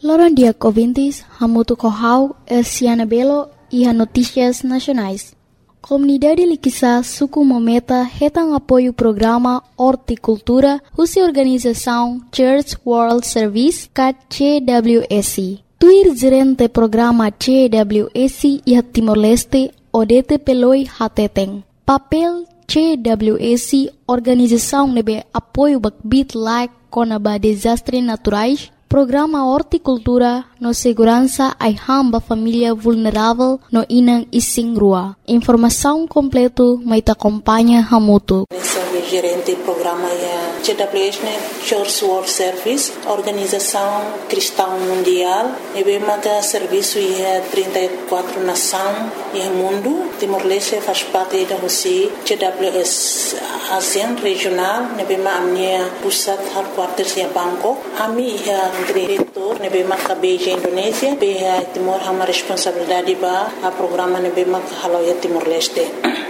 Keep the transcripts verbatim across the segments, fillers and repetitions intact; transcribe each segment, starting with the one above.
Loran dia ouvintes, Hamutu Kohau, Elciana Belo e a Notícias Nacionais. Comunidade Liquiçá Suku Mometa retang apoio programa Horticultura, Russa Organização Church World Service, C W S. Tuir gerente programa C W S e Timor-Leste, Odete Peloi Hateteng. Papel C W S, organização nebe apoio bakbit like conaba desastres naturais, programa horticultura no segurança ai hamba família vulnerável no inang ising rua. Informação completo mai ta acompanha Hamutu. Gerente programa é C W S, Church World Service, Organização Cristã Mundial, e bem mata serviço é trinta e quatro nações e mundo. Timor-Leste faz parte da Rússia, C W S ASEAN regional, e bem mata a minha pusat headquarters é Bangkok. A minha é diretor, e bem mata Beijing Indonésia, bem Timor há uma responsabilidade para a programa e bem mata Haloia Timor-Leste.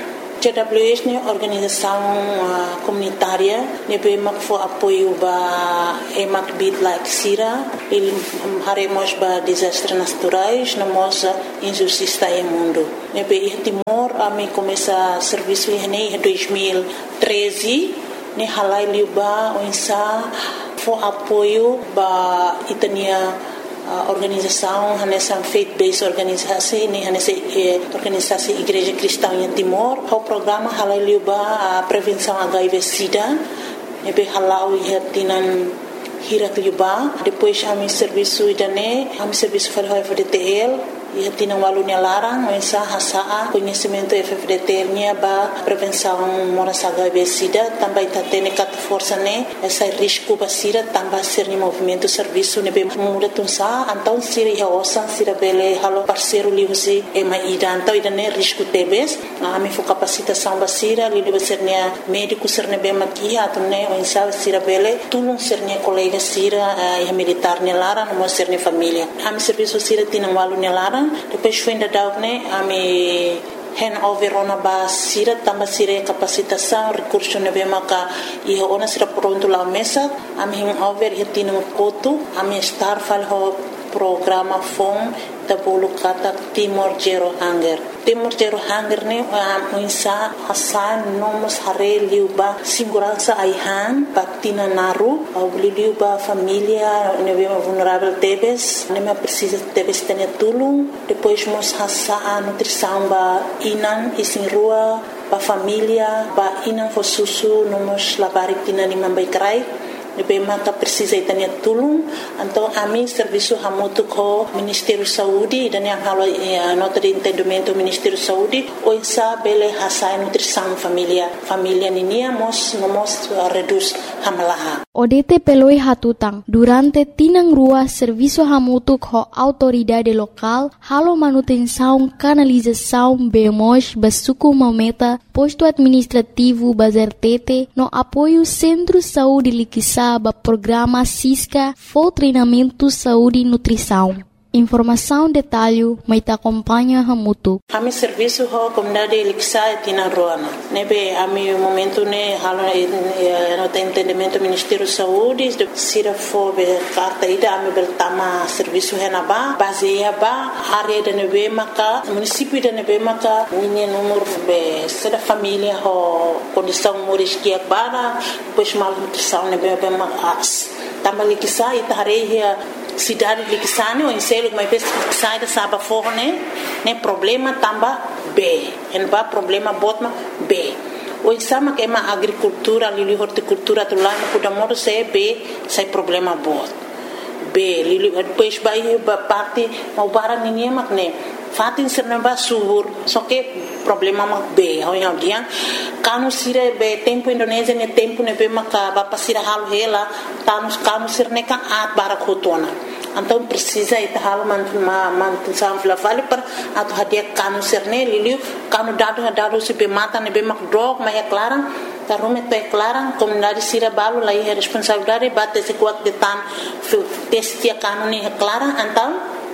C W S é organização uh, comunitária, né, bem for apoio para emak bit like sira, ele haremos para desastres naturais, na nossa injustiça no mundo. Né, bem Timor a mim começa serviço em dois mil e treze, né, halai liba onsa for apoio para itania Uh, organização, nessa faith-based organização, nessa eh, organização Igreja Cristã em Timor, o programa halal a prevenção H I V/Sida, e be halal e tinan hirat liba. Depois a mi serviço idane, a mi serviço fal F D T L, e tinan walunya larang, mensa hasaa conhecimento F D T L nya ba prevenção moras H I V/Sida, também tá tendo cat força né, essa risco basira também ser ni movimento serviço ne be muda tunsa, então sira ya osan sira bele halo parceiro livre e mai ida, então ida ne risco tebes, a mi fo capacitação basira li liba ser nia médico ser ne be makia atune o insa sira bele tulung ser nia colega sira e militar ne lara no ser ne família. A mi serviço sira tinan walu ne lara. Depois foi ainda dar né a me hand over ona ba sira tamba sira capacitação recurso ne bem maka e ona sira pronto lá mesa a me hand over e tinha um coto a me estar fal ho programa fom da bolo kata Timor Zero Hunger. Timor Zero Hunger ne a insa hasan nomos hare liuba segurança aihan patina naru au liuba família ne bem vulnerável tebes ne me precisa tebes tenia tulung depois mos hasa a nutrição ba inan isin rua ba família ba inan fo susu nomos labarik tina ni mambai krai Nebe mata precisa itania tulung, então a mim serviço hamutu ko Ministério Saúde dan yang halo nota de entendimento Ministério Saúde o insa bele hasai nutrição família família ninia mos nomos reduz hamalaha. Odete peloi hatutang durante tinang rua serviço hamutu ko autoridade local halo manutenção canalização bemos basuku mometa posto administrativo bazertete no apoio Centro Saúde Liquiçá ba programa Cisca for treinamento saúde e nutrição. Informação detalhe mai ta acompanha Hamutu. A mi serviço ho comunidade Liquiçá e tina roana. Nebe a mi momento ne halo no entendimento Ministério Saúde de sira fo be carta ida a mi beltama serviço henaba baseia ba área de nebe maka município de nebe maka minha número be sira família ho condição moris que bara pois mal nutrição nebe be mas tama Liquiçá e tareia cidade de Liquiçá o enselo que mais sai da saba forne né problema tamba B en ba problema botma B o exama que é uma agricultura ali horticultura do lá no Kudamoro se B sai problema bot B li depois vai parte mau bara ninguém mak né fatin serna ba subur só que problema mak B ao yang dia kanu sira be tempo Indonésia ne tempo ne be maka ba pasira hal hela tanus kanu sirne ka at bara khotona então precisa ita hal man ma man sam fla fali par atu hadia kanu sirne liliu kanu dado dado se be mata ne be mak drog ma é clara ta rume to é clara comunidade sira balu lá é responsabilidade bate se kuat de tan testia kanu ne é clara então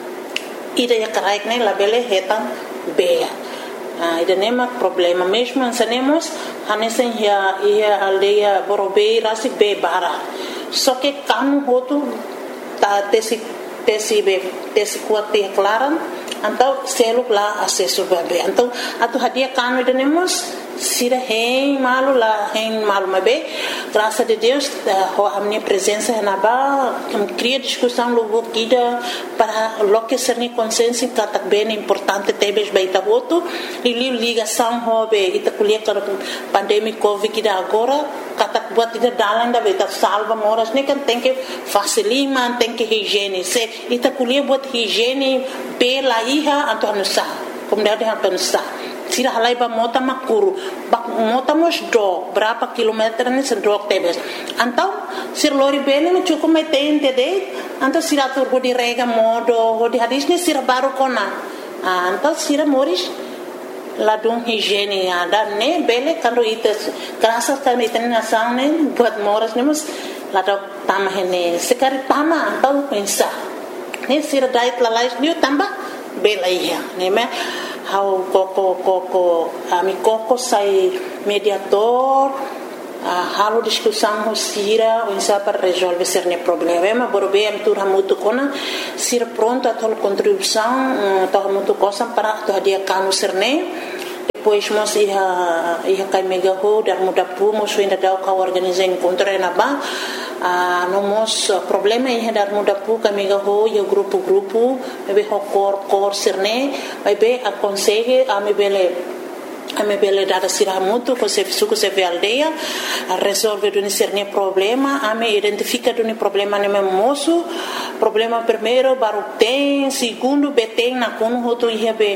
ida ya karaik ne labele hetan be Ah, ida nema problema mesmo ansanemos hanesen ya ia aldeia borobei rasi be bara só que kanu hotu ta tesi tesi be tesi kuat te klaran então selo lá acesso bebê então atu hadia kanu denemos sira hein malu lá hein malu mabe graças a Deus a minha presença na ba cria discussão logo kida para lo que ser ni consciência que bem importante tebes baita voto e ligação hobe ita kulia para pandemia covid kida agora kata buat ida dalan da beta salva moras ne kan tem que facilima tem que higiene se ita kulia buat higiene pela iha atau nusa como deve atau nusa sira halai ba mota makuru ba mota mos do berapa kilometer ni sedok tebes antau sir lori bene me cukup me tente de antau sira tur di rega modo di hadis ni sira baru kona antau sira moris ladung higiene ada ne bele kando ite kerasa kan ite nasang ne buat moras ne mus ladok tamah ne sekari tama antau pensa ne sira dait lalais ni tambah bela iya ne me how koko koko ami koko sai mediator uh, halo discussão ho sira o insa para resolver cerne problema borbe am tur hamutu kona sira pronto a tol contribuição to hamutu cosa para to dia kanu cerne depois mos ia ia kai mega ho dar muda pu mos ainda dau ka organizar encontro na ba Uh, nomos uh, problema ia dar muda pu kami ho yo grupo grupo be ho cor cor serne vai be aconselhe a me bele a me bele dar sira muito com se suco se ve aldeia a resolve do cerne problema a me identifica do problema ne moço problema primeiro baru tem segundo beteng na kono hoto ia be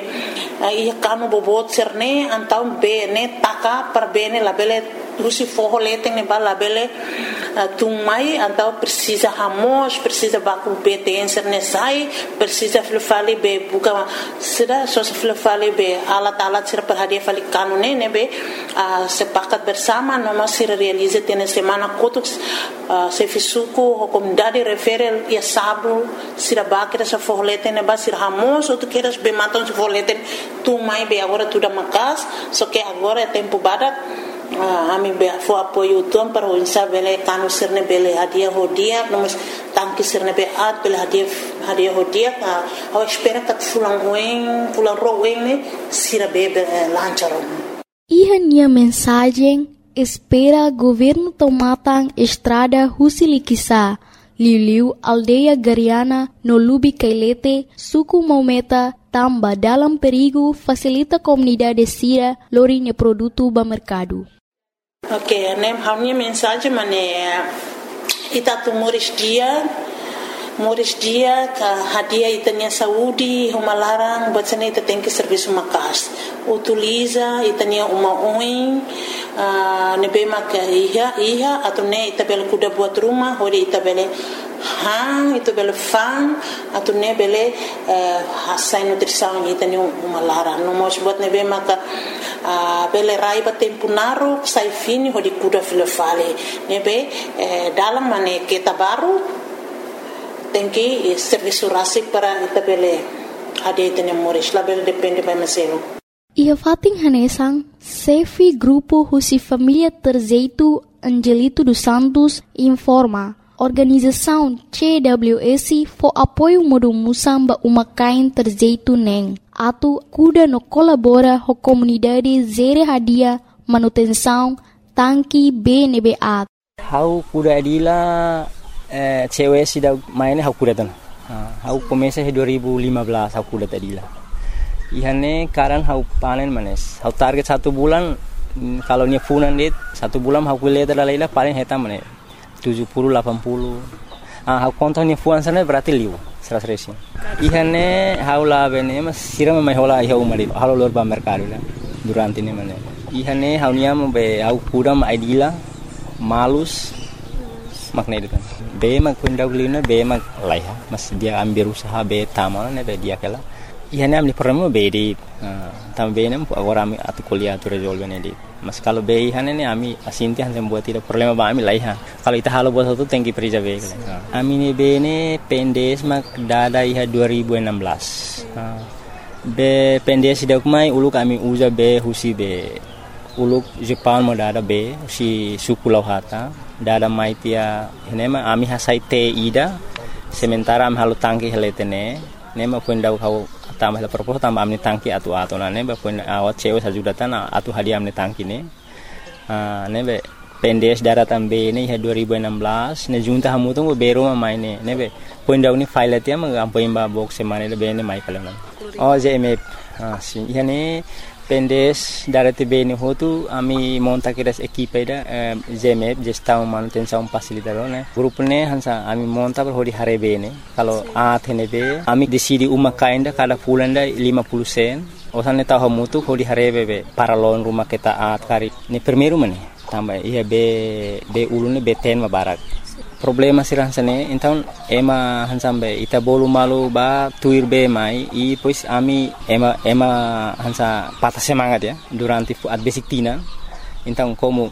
ia kanu bobot serne antau be ne taka per bene la bele Rusi forro leteng ne bala bele tung mai antau precisa hamos precisa baku betens ne sai precisa flufali be buka sida so flufali be alat alat sir perhadia fali kanune ne be sepakat bersama noma sir realize tene semana kotuk se fisuku comunidade referel ya sabu sira bakira sa forro leteng ne ba sir hamos ou tu queres be maton se forro leteng tung mai be agora tudo makas so que agora é tempo badak Ah, ami be fo apoio tom para o insa bele kanu serne bele hadia hodia nomos tanki serne be at bele hadia hadia hodia ka ao espera kat fulang wen fulang rowen ne sira bebe lancharon Iha nia mensagem espera governo tomatang estrada Husilikisa Liu aldeia Gariana no Lubi Kailete suku Maumeta tamba dalam perigo facilita comunidade sira lorinya produto ba mercado. Ok, nem a minha mensagem mané ita tu moris dia moris dia ka hadia itanya saúde uma larang buat sana ita tem que serviço makas utiliza itanya uma oin nebe mak iha iha atau ne ita bel kuda buat rumah hori ita bele hang itu bele fan atau ne bele hasai nutrição itanya uma larang no mos buat nebe mak bele rai ba tempo naru sai fini hori kuda filofale nebe dalam mane kita baru tem que serviço rásico para itabele hadia itanya moris label depende by maselo. Ia fating hanesang Sefi Grupo Husi Família Terzeito Angelito dos Santos informa organização C W S for apoio modo musamba uma kain terzeito neng atu kuda no colabora ho comunidade zere hadia manutenção tanki B N B A. How kuda adila Eh, cewek sudah mainnya aku kuda tan. Aku komesa dua ribu lima belas aku kuda tadi lah. Ihane karan aku panen manes. Aku target satu bulan kalau nya funan dit satu bulan aku lihat adalah lah paling heta manes tujuh puluh delapan puluh. Ah aku kontaknya fuan sana berarti liu seratus resi. Ihane aku lah bene mas siram mai hola iha umari. Halo lor ba mercado lah. Durante ini manes. Ihane aku nya be aku kuda ma idila malus makna itu kan. Be mak kunda gulina be mak laiha mas dia ambil usaha be tamal ne be dia kala ihane amli problema be di tam be nem agora ami atu kuliah tu resolve ne di mas kalau be ihane ne ami asinti han sem buat tidak problema ba ami laiha kalau ita halo buat satu tengki perija be kala ami ne be ne pendes mak dada iha dua ribu enam belas be pendes dak mai uluk ami uza be husi be uluk Jepang mo dada be si suku lauhata dada mai tia henema ami hasai te ida sementara am halu tangki heletene ne ma punda kau tambah la propos tambah amni tangki atu atu na ne ba punda awat cewe sajudatan atu hadiah amni tangki ne ah ne be pendes daratan be ne ha dua ribu enam belas ne junta hamu tu bero ma mai ne ne be punda uni file tia ma ampoin ba box semane le be ne mai kala oh je me ah si yani pendes darati be ne hotu ami monta kiras equipe da jemep gestão manutenção facilitador né grupo ne hansa ami monta per hodi hare be ne kalau a thene be ami decidi uma kainda kada fulanda lima puluh sen osan ne tahu mutu hodi hare be para loan rumah kita at kari ne primeiro mane tambah iya be be ulune be ten ma barak problema sirang sane então ema hansambe ita bolu malu ba tuir be mai i pois ami ema ema hansa patah semangat ya durante at basic tina então como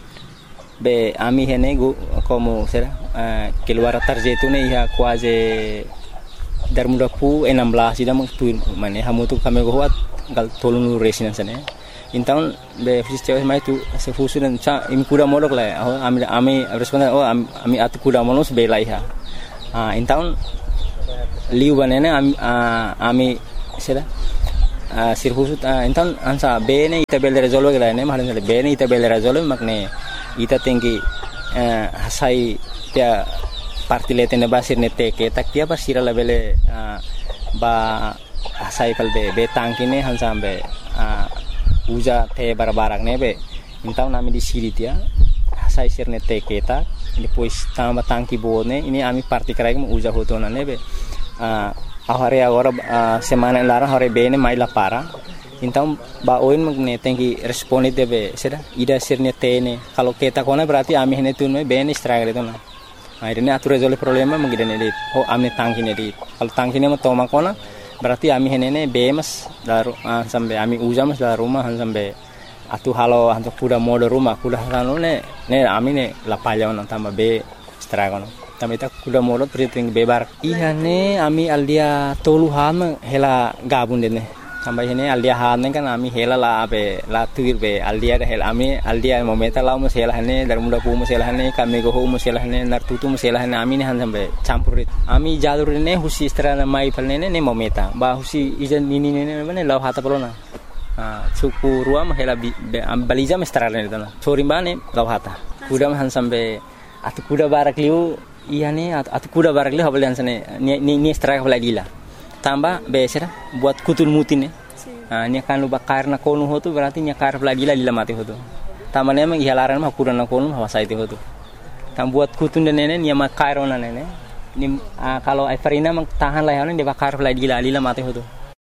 be ami hene go como será uh, keluar tarjetu ne ia quase dar muda pu enam belas ida meng tuir mane hamu tu kami go hat gal tolunu resina sane então be fisis cewek mai tu se fusu dan cha imi kuda modok la oh ami ami responden oh ami atu kuda monos be la iha ah então liu banene ami ami sera ah sir fusu então ansa be ne ita bel resolve la ne mahan le be ne ita bel resolve makne ita tinggi hasai dia parti letene basir ne teke tak dia basira la bele ba hasai kal be be tangkine hansa be uja te barbarak nebe então nami di siri dia sai sirne te keta depois tamba tangki bone ini ami parti karai mu uja hotona nebe ah ahare agora semana lara hore bene mai la para então ba oin magne tengi responde debe sera ida sirne tene kalau keta kona berarti ami hene tun me bene stragre tona akhirnya atu resolve problema mengidane dit oh ami tangki ne dit kalau tangki ne toma kona berarti ami henene bemas daru uh, sampai ami ujamas dari rumah sampai atu halo untuk kuda mode rumah kuda halo ne ne ami ne lapalya on tambah be stragono tambah itu kuda mode priting bebar iya ne ami aldia toluhan hela gabun dene tambah ini aldia han kan ami hela la be la tuir be aldia hel ami aldia momenta la mus hela ne dar muda pu mus hela ne kami go mus hela ne nar tutu mus hela ne ami ne han sampai campurit ami jalur ne husi strana mai palne ne momenta ba husi ijan nini ne ne law hata pelona ah suku ruam hela baliza mestrana ne tana sorimane law hata kuda han sampai atu kuda barak liu iya ne atu kuda barak liu habal sane ni ni straka baladila tambah besera buat kutul mutin ne ah nya kan lu bakar na konu hotu berarti nya kar lagi la lila mati hotu tamane emang ihalaran mah kuran na konu hawa saiti hotu tam buat kutun dan nene nya makar ona nene ni ah, kalau Everina mang tahan lah dia bakar lagi la lila mati hotu.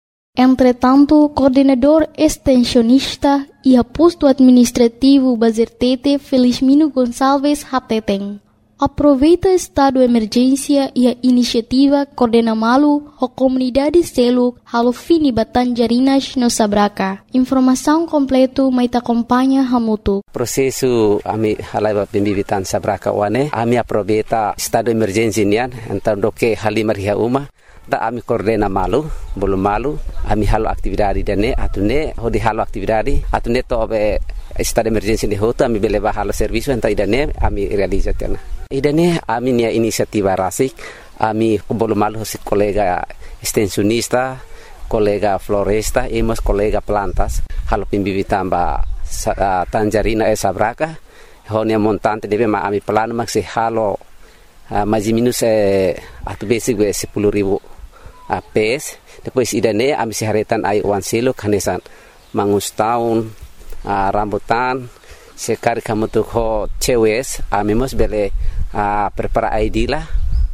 Entretanto, coordenador extensionista e aposto administrativo Bazertete Felizmino Gonçalves Hateteng aproveita estado de emergência e a iniciativa Coordena Malu a comunidade selo halo fini Batanjarinas no Sabraca. Informação completo mai te acompanha hamutu. Prosesu ami halai pembibitan Sabraca wane ami aproveita estado de emergência nian então doke halimar hia uma da ami Coordena Malu belum malu ami halo aktividade dane atune hodi halo aktividade atune to be estado de emergência de hoto ami beleva halo serviço então idane ami realizatena. Idane ami nia inisiativa rasik ami belum malu si kolega extensionista kolega floresta emos kolega plantas halo pembibitan ba uh, Tanjarina e Sabraca honia montante debe ma ami plan maksi halo uh, maji minus e atu basic we sepuluh ribu uh, pes depois idane ami siharetan ai wan silo kanesan mangus tahun uh, rambutan sekar kamu tuh ho cewes ami mos bele uh, prepara I D lah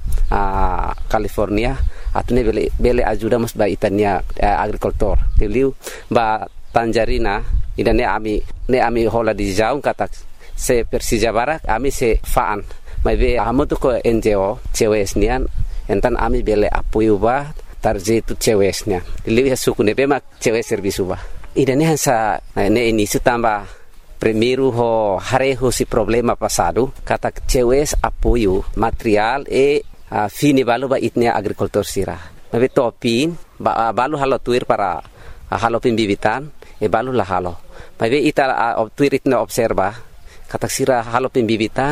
uh, California atune bele bele ajuda mos ba itania uh, agricultor teliu ba Tanjarina idane ami ne ami hola di jaung kata se Persija Barak ami se faan mai be amu tuh ko N G O cewes nian entan ami bele apoio ba tarjetu cewesnya teliu ya suku ne be mak cewes servisu ba idane hansa ne ini sutamba primeiro ho hareho si problema passado kata cewes apoio material e uh, fini balu ba itnia agricultor sira mabe topin ba uh, balu halo tuir para uh, halo pembibitan e balu la halo mabe ita uh, tuir itna observa kata sira halo pembibitan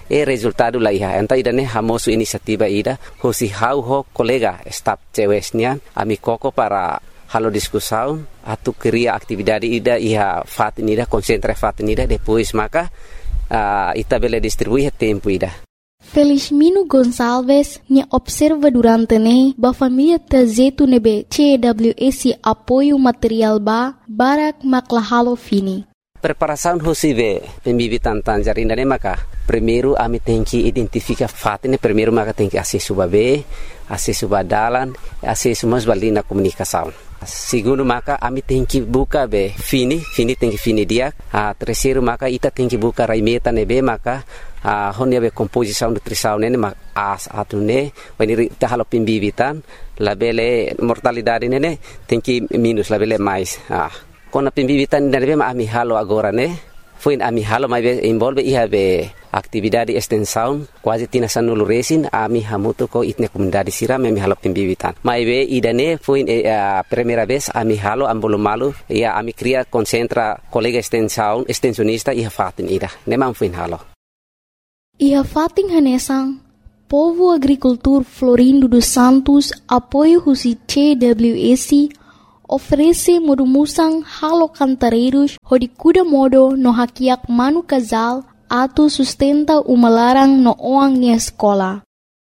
E resultado la iha. Enta ida ne hamosu inisiativa ida. Hosi hau ho kolega staf cewesnian. Ami koko para halo discussão. Atu queria atividade ida iha fatin ida. Concentra fatin ida. Depois maka uh, ita bele distribuir tempo ida. Felizmino Gonçalves ne observa durante ne ba família trazetu nebe C W S apoio material ba barak maklahalo fini. Preparação hosive pembibitan tanjarina ne maka primeiro ami tem que identificar fato ne primeiro maka tem que acesso babe acesso badalan acesso mas balina comunicação. Segundo maka ami tem que buka be fini fini tem que fini dia. A terceiro maka ita tem que buka raimeta nebe maka a honia be composição nutrição ne mak as atune wani ta halo pembibitan labele mortalidade ne tem que minus labele mais. Ah kona pembibitan nebe ma ami halo agora ne foi ami halo mai be envolve iha be atividade extensão quase tina sanulu resin ami hamuto ko itne comunidade siram ami halo pembibitan mai be idane foi a primeira vez ami halo ambolo malu ia ami cria concentra colega extensão extensionista iha fatin ida nemam foi halo iha fatin hanesang Povo Agricultor Florindo dos Santos apoio husi C W S oferece modumusang halo cantareiros hodi kuda modo no hakiak manu casal atu sustenta umalarang no oang ni escola.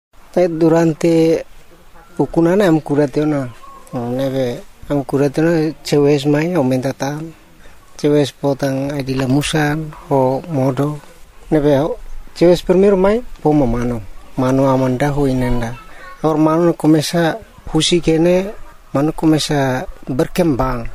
Durante pukunana am kuratena neve am kuratena cewes mai aumenta tan cewes potang adila musan ho modo neve cewes primeiro mai pomo mano mano amanda ho inenda or mano começa husi kene mano começa berkembang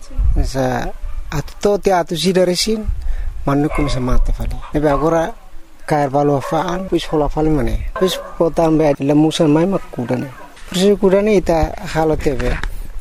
sa atto te atu sidaresin mano começa mate fali nebe agora cair valo faan pis hola fali mane pis potam be lemusan mai makudane pis kudane ita halo tebe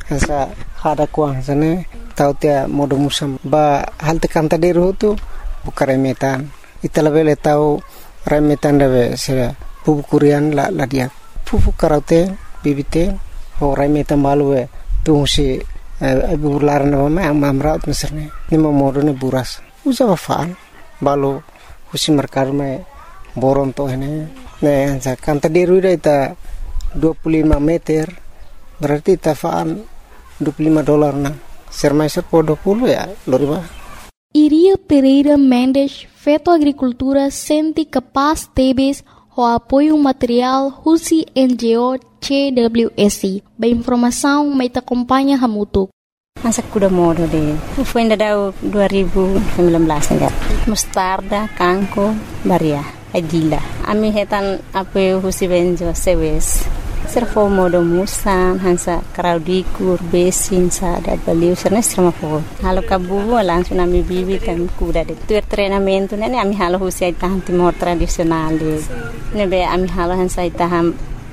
sa hada kuang sane tau te modo musam ba hal te kanta deru tu bukare metan ita lebele tau remetan debe sera pupu kurian la la dia pupu karate bibite ho remetan balue tu si ibu laran nama mamrat meserne ni modo ne buras usa faan balu husi merkar me boron to ini ne ansa kanta deru ita dua puluh lima meter berarti tafaan dua puluh lima dolar na sermai serpo dua puluh ya loriba. Iria Pereira Mendes feto agricultura senti capaz tebes o apoio material husi N G O C W S ba informação mai ta acompanha hamutuk. Masa kuda modo de foi ainda dau dua ribu sembilan belas enggak mustarda kangko baria adila ami hetan apoio husi benjo sewes servo modo musan hansa kraudikur besin sada baliu serna strama po halo kabu langsung ami bibi kan kuda de tuer treinamento nene ami halo husi taham timor tradisional de nebe ami halo hansa taham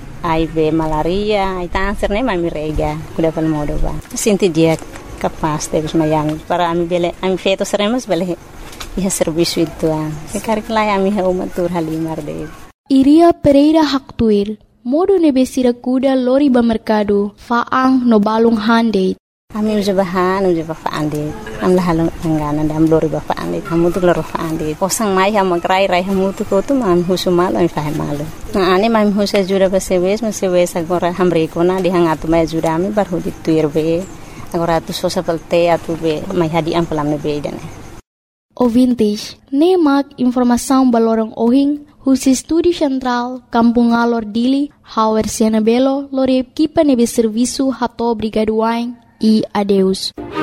I B malaria itang serne mami rega kuda pal modo ba sinti dia capaz de mayang para ami bele ami feto seremos bele iha serviço itu ah sekarang lai ami ha umatur halimar de Iria Pereira Haktuir modo nebesira kuda lori ba mercado faang no balung hande ami uja bahan uja ba faande am la halong angana dam lori ba faande kamu tu loro faande osang mai ha magrai rai hamu tu ko tu mam husumal ai fahe malu na ani mam husa jura ba sewes ma sewes agora hamre ko na di hangatu mai jura ami bar hudi tuir be agora tu sosa pelte atu be mai hadi am pelam ne be dane Ouvintes, nemak informação balorong ohing husi Studi Central Kampung Alor Dili Hauer Siana Belo lori equipa nebe serviço hato brigaduain e adeus.